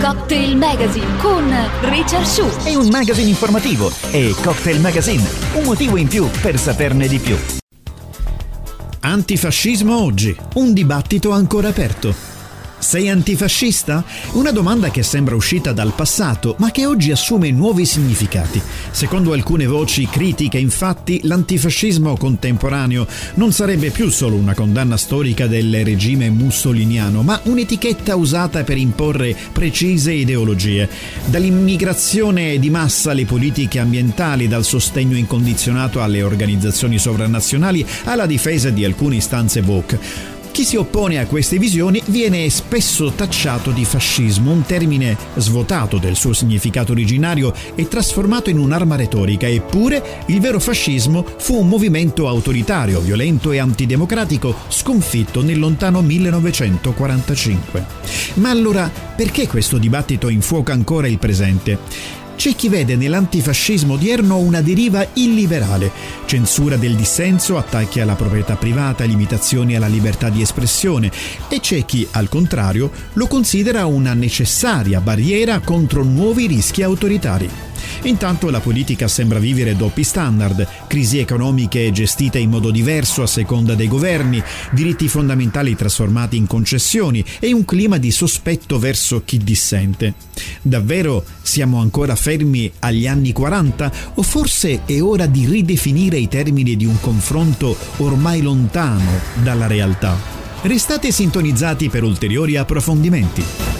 Cocktail Magazine con Richard Shu. È un magazine informativo, è Cocktail Magazine, un motivo in più per saperne di più. Antifascismo oggi, un dibattito ancora aperto. Sei antifascista? Una domanda che sembra uscita dal passato, ma che oggi assume nuovi significati. Secondo alcune voci critiche, infatti, l'antifascismo contemporaneo non sarebbe più solo una condanna storica del regime mussoliniano, ma un'etichetta usata per imporre precise ideologie. Dall'immigrazione di massa alle politiche ambientali, dal sostegno incondizionato alle organizzazioni sovranazionali alla difesa di alcune istanze woke. Chi si oppone a queste visioni viene spesso tacciato di fascismo, un termine svuotato del suo significato originario e trasformato in un'arma retorica. Eppure il vero fascismo fu un movimento autoritario, violento e antidemocratico sconfitto nel lontano 1945. Ma allora perché questo dibattito infuoca ancora il presente? C'è chi vede nell'antifascismo odierno una deriva illiberale, censura del dissenso, attacchi alla proprietà privata, limitazioni alla libertà di espressione, e c'è chi, al contrario, lo considera una necessaria barriera contro nuovi rischi autoritari. Intanto la politica sembra vivere doppi standard, crisi economiche gestite in modo diverso a seconda dei governi, diritti fondamentali trasformati in concessioni e un clima di sospetto verso chi dissente. Davvero siamo ancora fermi agli anni 40 o forse è ora di ridefinire i termini di un confronto ormai lontano dalla realtà? Restate sintonizzati per ulteriori approfondimenti.